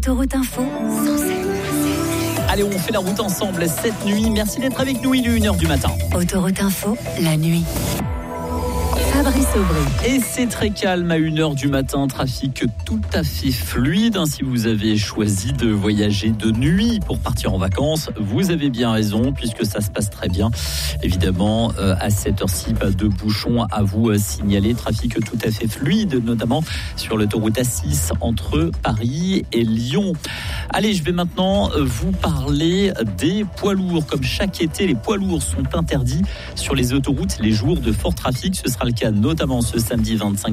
Autoroute Info, 107. Allez, on fait la route ensemble cette nuit. Merci d'être avec nous, il est 1h du matin. Autoroute Info, la nuit. Fabrice Aubry. Et c'est très calme à 1h du matin, trafic tout à fait fluide. Si vous avez choisi de voyager de nuit pour partir en vacances, vous avez bien raison puisque ça se passe très bien. Évidemment, à cette heure-ci, pas de bouchons à vous signaler. Trafic tout à fait fluide, notamment sur l'autoroute A6 entre Paris et Lyon. Allez, je vais maintenant vous parler des poids lourds. Comme chaque été, les poids lourds sont interdits sur les autoroutes les jours de fort trafic. Ce sera le cas notamment ce samedi 25